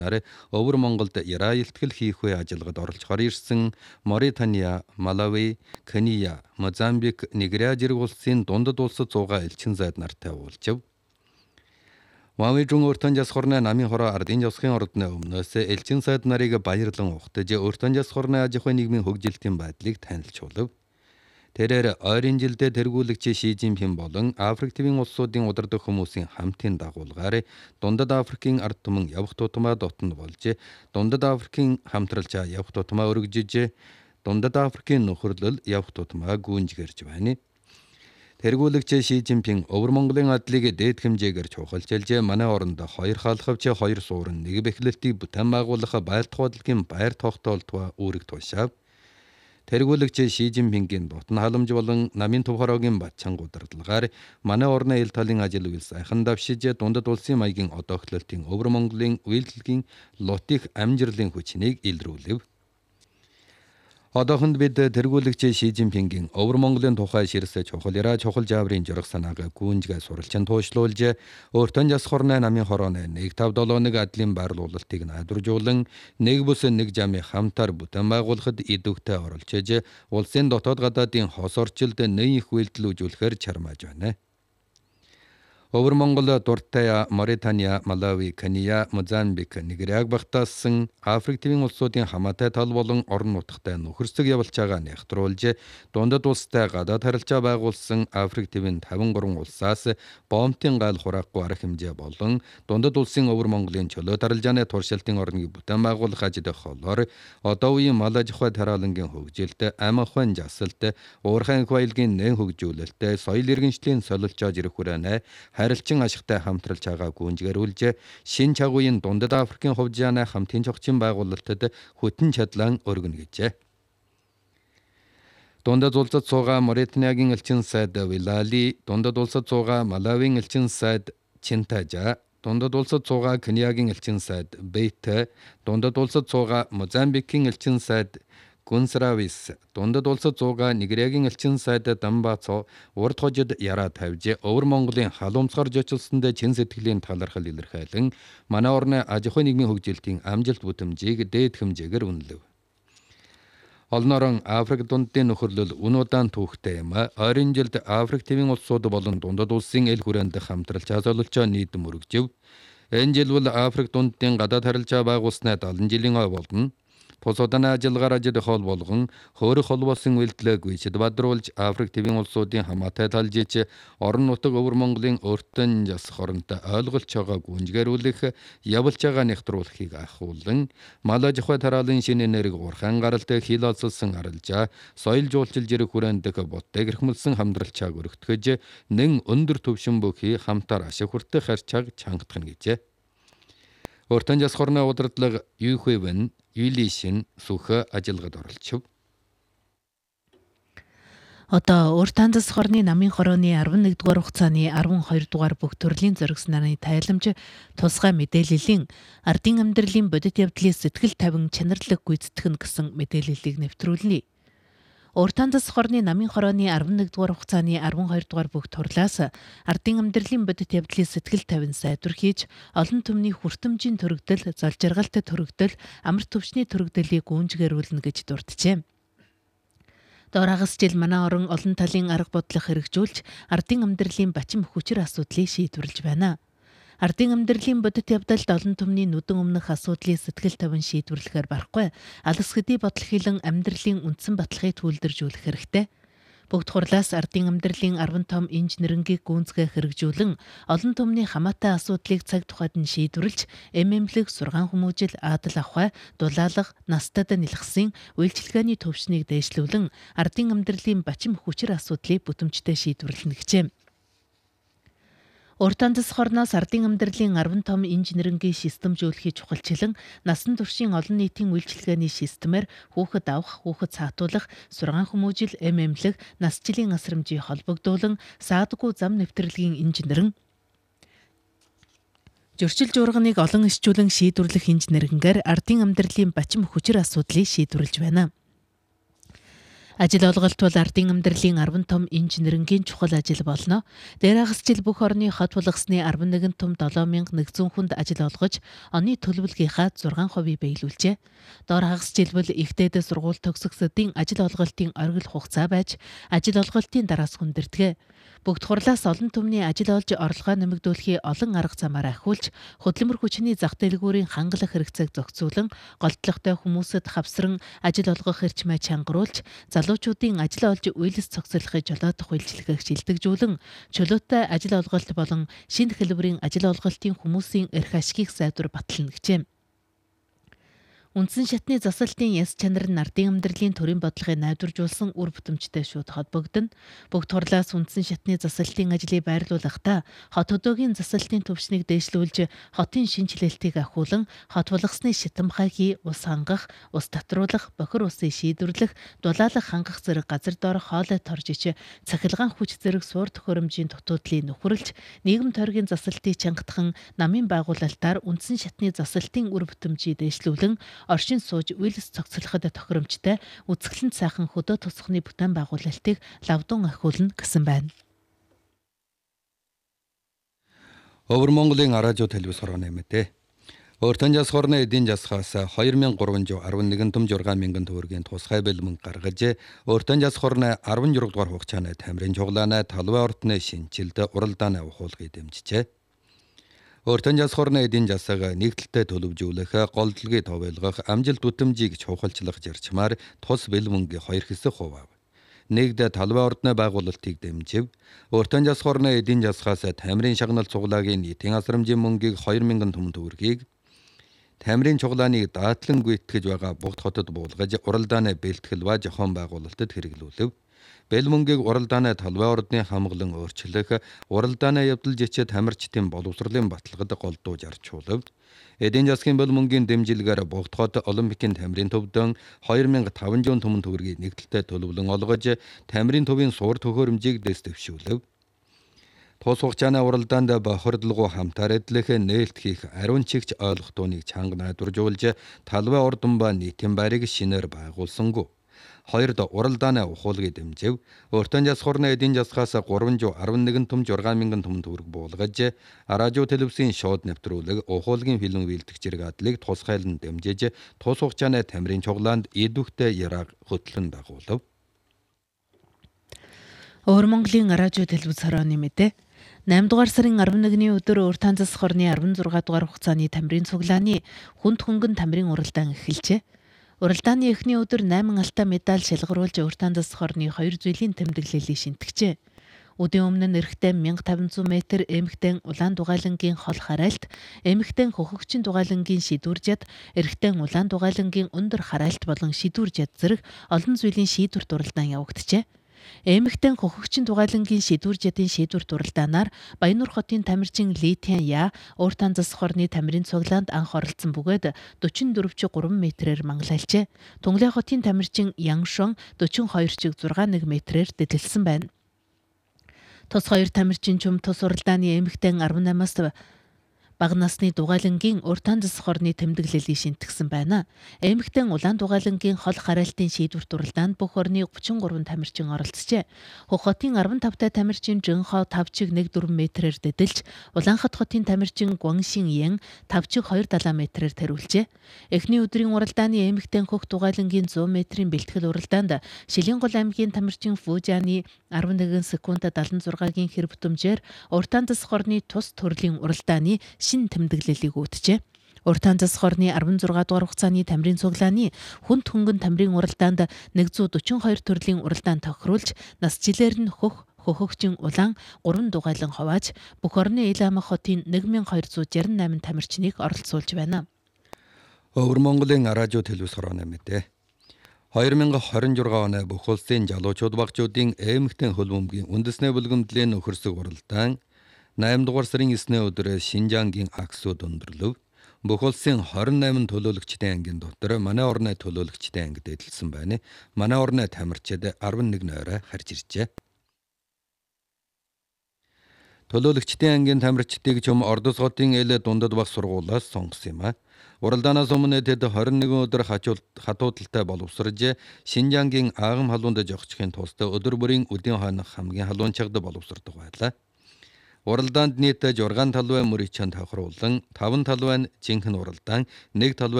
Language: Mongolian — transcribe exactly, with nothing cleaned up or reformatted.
Өвөр Монголд яраа илтгэл хийх үе ажиллагад оролж хор ирсэн Моритания, Малави, Кения, Мозамбик, Нигериа зэрэг улсын дундад улсад суугаа элчин сайд нартай уулзав. Мавижун өртөн жас хорны намын хороо ардын жосхийн ордны өмнөөс элчин сайд нарыг баярлан ухтаж өртөн жас хорны аж ахуйн нийгмийн хөгжилтийн байдлыг танилцуулав. Тэрээр ойрын жилдээ тэргүүлэгч Ши Жинпин болон Африк тивийн улсуудын удирдах хүмүүсийн хамтын дагуулгаар Дундад Африкийн ард түмэн явах тутмаа дотно болж Дундад Африкийн хамтралчаа явах тутмаа өргөжж Дундад Африкийн нөхөрлөл явах тутмаа гүйнжгэрж байна. Тэргүүлэгч Ши Жинпин Өвөр Монголын адлыг дээд хэмжээгээр чухалчилж манай оронд хоёр хаалхавч хоёр суурин нэг бэхлэлтийг бүтээн байгуулах байлдах бодлогын байр тогтоолтоо үүрэг тушаав. Тэргүүлэгч Ши Жинпингийн дотн халамж болон намын төв хороогийн батчан гудалдлагаар манай орны ил талын ажил үйл сайхан давшиж дундад улсын маягийн одоохлолтын Өвөр Монголын үйлдэлгийн лотих амжилтын хүчнийг илрүүлв. Одоохонд бид тэргүүлэгч Ши Жинпингийн Өвөр Монголын тухай ширсэ чухал яраа чухал жаврын журах санааг гүнжгээ суралцсан туушлуулж өөртөө жас хорны намын хорооны нэг тав долооныг адлын байрлуулалтыг найдваржуулан нэг бүс нэг жамын хамтаар бүтээн байгуулахад идэвхтэй оролцож улсын дотоод гадаадын хос орчилд нэн их үйлдэл үзүүлэхээр чармааж байна. Өвөр Монгол Дуртая, Моритания, Малави, Кения, Мозамбик, Нигериаг багтаасан Африк тивийн улсуудын хамаатай тал болон орон нутагтай нөхөрсөг явуулчаагаа нягтруулж дундад улстай гадаад харилцаа байгуулсан Африк тивийн тавин гурван улсаас боомтын гайл хураахгүй арга хэмжээ болон дундад улсын Өвөр Монголын чөлөө даралжааны туршилтын орныг бүтээн байгуулах ажил холоор одоо үеийн мал аж ахуй тариалангийн хөгжилд, ам ахуйн жасалт, уурхайн баялагын нэн хөгжүүлэлт, соёл иргэншлийн солилцоож ирэх хүрээний харилцан ашигтай хамтралж байгаа гүнжгэрүүлж шин чагуугийн дундад Африкийн хувьжааны хамтын чогчин байгуулалтад хүтэн чадлан өргөнө гэжээ. Дундад улсад суугаа Моританиагийн элчин сайд Вилали, дундад улсад суугаа Малавийн элчин сайд Чинтажа, дундад улсад суугаа Кениагийн элчин сайд Бейт, дундад улсад суугаа Мозамбикийн элчин сайд Гүнсравис, дундад улсад суугаа Нигериагийн элчин сайд Дамбацо урд хожид яраа тавьж Өвөр Монголын халуумцгаар жочилсонд чин сэтгэлийн талархал илэрхийлэн манай орны аж ахуйн нийгмийн хөгжилтийн амжилт бүтэмжийг дээд хэмжээгээр үнэлв. Олнорон Африк дундын нөхөрлөл үн удаан түүхтэй юм. Ойрын жилд Африк тивийн улсууд болон дундад улсын эл хүрээнд хамтралж азуулчаа нийтэм өргөжв. Энэ жил бол Африк дундын гадаад харилцаа байгуулснаа дагалан жилийн ой болно. Тус удааны ажиллагаар ажил хол болгон хөөрөх холбоосон үйлдэлийг гүйцэд бадруулж Африк тивийн улсуудын хамаатай талжиж орон нутаг Өвөр Монголын өөртөө жас хоронтой ойлголж байгаа гүнжгэрүүлэх явуулж байгаа нэгтруулахыг ахуулан мал аж ахуй тариалан шинэ энерги урхан гаралтай хил олсолсон арилжаа соёл жуулчилж ирэх хүрээндх боттыг эрхмэлсэн хамдралчааг өргөтгөж нэн өндөр төвшин бүхий хамтаар ашиг хүртэх харьцааг чангатгах гэжээ. Өөртөө жас хорны удирдлага Юхвен Юлишин сүхэ ажиллагад оролцов. Одоо Өөртөө жас хорны намын хорооны арван нэгдүгээр хугацааны арван хоёр дугаар бүх төрлийн зөргис нарны тайламж тусгай мэдээллийн ардын амьдралын бодит явдлын сэтгэл тавин чанарлаг гүйцэтгэх гэсэн мэдээллийг нэвтрүүлнэ. Өөртөө жас хорны намын хорооны арван нэгдүгээр хугацааны арван хоёр дугаар бүх турлаас ардын амьдралын бодит явдлын сэтгэл тавин сайдвар хийж олон түмний хүртэмжийн төрөгдөл, зол жаргалтай төрөгдөл, амар төвчний төрөгдөлийг гүнжгэрүүлнэ гэж дурджээ. Доорагас жил манай орон олон талын арга бодлого хэрэгжүүлж ардын амьдралын бачим хүчир асуудлыг шийдвэрлэж байна. Ардын амьдралын бодит явдалд олон түмний нүдэн өмнөх асуудлыг сэтгэл тавин шийдвэрлэхээр барахгүй алс хэдий бодол хийлэн амьдралын үндсэн баталгыг түүлдэржүүлэх хэрэгтэй. Бүгд хурлаас ардын амьдралын арван том инженерингийг гүйцэтгэх хэрэгжүүлэн олон түмний хамаатай асуудлыг цаг тухайд нь шийдвэрлж эмэмлэг, сургаан хүмүүжил, аадал авахай, дулаалга, настад нэлхсэн үйлчилгээний төвшнийг дээшлүүлэн ардын амьдралын бачим хүчир асуудлыг бүтэмжтэй шийдвэрлэнэ гэжээ. Өөртөө жас хорноос ардын амьдралын арван том инженерингийн системжүүлэхийг чухалчилан насан туршийн олон нийтийн үйлчилгээний системээр хүүхэд авах, хүүхэд цаатуулах, сургаан хүмүүжил, эм эмнэлэг, насжилийн асрамжийг холбогдуулан саадгүй зам нэвтрэлгийн инженерин зөрчил журганыг олон ишчүүлэн шийдвэрлэх инженерингээр ардын амьдралын бачим хүчир асуудлыг шийдвэрлэж байна. Ажил олголт бол ардын амьдралын арван том инженерингийн чухал ажил болно. Дээр хагас жил бүх орны хот булгасны арван нэгэн том долоон мянга нэгдсэн хүнд ажил олгож, оны төлөвлөгийнхаа зургаан хувийг биелүүлжээ. Доор хагас жил бол ихтэйдээ сургууль төгсгсөдийн ажил олголтын оргил хугацаа байж, ажил олголтын дараас хүндэрдэг. Бүгд хурлаас олон түмний ажил олж орлогоо нэмэгдүүлэхий олон арга замаар ахиулж, хөдөлмөр хүчний зах дэлгүүрийн хангалах хэрэгцээг зохицуулан, голдлоготой хүмүүсэд хавсран ажил олгох эрчмээ чангаруулж, залуучуудын ажил олж үйлс цогцлохыг жолоодох үйлчлэгийг шилдэгжүүлэн, чөлөөтэй ажил олголт болон шинэ хэлбэрийн ажил олголтын хүмүүсийн эрх ашгийг сайдвар батлна гэжээ. Үндсэн шатны засалтын яс чанар нь ардын амьдралын төрийн бодлогыг найдваржуулсан үр бүтэмжтэй шууд холбогдно. Бүгд хурлаас үндсэн шатны засалтын ажлыг байрлуулахдаа хот хөдөөгийн засалтын түвшнийг дээшлүүлж, хотын шинжилэлтийг ахиулан, хот булгасны шитэмхайг ус хангах, ус татруулах, бохир усыг шийдвэрлэх, дулаалах хангах зэрэг газар доорх хоолой торж ич, цахилгаан хүч зэрэг суур төхөөрөмжийн дутуудлыг нөхөрлж, нийгэм тойргийн засалтыг чангатхан намын байгуулалтаар үндсэн шатны засалтын үр бүтэмжийг дээшлүүлэн, оршин сууж үйлс цогцлоход тохиромжтой үзэсгэлэнт сайхан хөдөө тосхны бүтээн байгуулалтыг лавдун ахиулна гэсэн байна. Өвөр Монголын радио телевиз хорооны мэдээ. Өөртөн жас хорны эдийн засгаас хоёр мянган гурван жүз арван нэгэн том зургаан мянган төгрөгийн тусгай бэлмэн гаргаж, өөртөн жас хорны арван зураг дугаар хугацааны тамирын чуглааны талбай ортны шинжилд уралдааны ухуулгыг дэмжижээ. Өөртөн жас хорны эдийн засаг нэгдэлтэй төлөвжүүлэх, голдлогыг товойлгох, амжилт бүтэмжийг чухалчлах зарчмаар тус бэлмэнгийн хоёр хэсэг хуваав. Нэгд талбай ордны байгуулалтыг дэмжив. Өөртөн жас хорны эдийн засгаас тамирын шагнал цуглаагийн нийтийн асрамжийн мөнгийг хоёр мянган том төгрөгийг, тамирын чуглааныг даатлан гүйтгэж байгаа Бугт хотод буулгаж, уралдааны бэлтгэл ба зохион байгуулалтад хэрэглүүлв. Бэлмөнгийг уралдааны талбай ордны хамглан өөрчлөх, уралдааны явдал жичэд тамирчдын боловсролын баталгад голдууж арчуулв. Эдийн засгийн бэлмөнгийн дэмжлэгээр Бугт хот Олимпикийн тамирын төвдөн хоёр мянган таван жүз том төгрөгийг нэгдэлтэй төлөвлөн олгож, тамирын төвийн суур төхөөрөмжийг дэс дэвшүүлв. Тус хугацааны уралдаанд бохирдлогоо хамтаар эдлэх, нээлт хийх, ариун чигч ойлгохтууныг чанга найдваржуулж, талбай ордон ба нийтийн байрыг шинээр байгуулсангүй. Хоёрд уралдааны ухуулгыг дэмжив. Өөртөн жас хорны эдийн засгаас гурван жүз арван нэгэн том зургаан мянган том төгрөг буулгаж, радио телевизийн шууд нэвтрүүлэг, ухуулгын фильм бэлтгэж иргадлыг тусгайлан дэмжиж, тус хугацааны тамирын чуглаанд идвэхтэй яраг хөтлөн дагуулв. Өвөр Монголын радио телевиз хорооны мэдээ. найман дугаар сарын арван нэгний өдөр Өөртөн зас хорны арван зургаан дугаар хугацааны тамирын цуглааны хүнд хөнгөн тамирын уралдаан эхэлжээ. Уралдааны эхний өдөр найман алтаа медаль шалгаруулж Өөртөн зас хорны хоёр зүйлийн тэмдэглэлийг шинтгэжээ. Өдийн өмнө нь эрэгтэй мянга таван зуун метр, эмэгтэй улаан дугайлангийн хол харайлт, эмэгтэй хөхөгчин дугайлангийн шидүүр жад, эрэгтэй улаан дугайлангийн өндөр харайлт болон шидүүр жад зэрэг олон зүйлийн шийдвэрт уралдаан явагджээ. Эмэгтэй хөхөгчин дугайлангийн шийдвэр жадын шийдвэр дуралдаанаар Баяннуур хотын тамирчин Литиан Я Өөртөн зас хорны тамирын цуглаанд анх оролцсон бөгөөд дөрвөн дөрвч гурван метрээр мангалайлжээ. Тунгалай хотын тамирчин Яншон дөрвөн хоёр чиг зургаан нэг метрээр дэдэлсэн байна. Тус хоёр тамирчин чум тус уралдааны эмэгтэй арван намаас бага насны дугайлангийн Өөртөн зас хорны тэмдэглэлийг шинтгэсэн байна. Эмэгтэй улаан дугайлангийн хол харайлтын шийдвэрт уралдаанд бүх орны гучин гурван тамирчин оролцжээ. Хөх хотын арван тавтай тамирчин Жинхоо тав чиг нэг дөрвөн метрээр дэдэлж, Улаанхат хотын тамирчин Гуаншин Ян тав чиг хоёр далайн метрээр тариулжээ. Эхний өдрийн уралдааны эмэгтэй хөх дугайлангийн зуун метрийн бэлтгэл уралдаанд Шилэнгол аймгийн тамирчин Фужаны арван нэгэн секунд далан зургаагийн хэр бүтэмжээр Өөртөн зас хорны тус төрлийн уралдааны шин тэмдэглэлийг үүтжээ. Өөртөн зас хорны арван зургаан дугаар хугацааны тамирын цуглааны хүнд хөнгөн тамирын уралдаанд нэгдүгээр дөрвөн хоёр төрлийн уралдаан тохируулж, нас жилээр нь хөх, хөхөгчин улаан гурван дугайлан хувааж, бүх орны Ил ам хотын нэг мянган хоёр зуун жарим найман тамирчныг оролцуулж байна. Өвөр Монголын радио телевиз хорооны мэдээ. хоёр мянган хорин зургаан оны бүх улсын залуучууд багчуудын эмэгтэй хөлбөмбөгийн үндэсний бүлгэмдлийн нөхөрсөг уралдаан найман дугаар сарын эсний өдөр Шинжаангийн Аксуд өндөрлөв. Бүх улсын хорин найман төлөөлөгчдийн ангийн дотор манай орны төлөөлөгчдийн ангид эдэлсэн байна. Манай орны тамирчид арван нэг нойроо харж иржээ. Төлөөлөгчдийн ангийн тамирчдыг чум Ордос хотын Эл дундад баг сургуулиас сонгосон юм а. Уралдаанаас өмнө тэд хорин нэгэн өдөр хатуудалтай боловсрож Шинжаангийн Аагам халуунд зохицохын тулд өдөр бүрийн өдийн хойнох хамгийн халуунчид боловсрдог байлаа. Уралдаанд нийт шесть талбай мөрийг чанд тохируулан, таван талбай нь жинхэнэ уралдаан, нэг талбай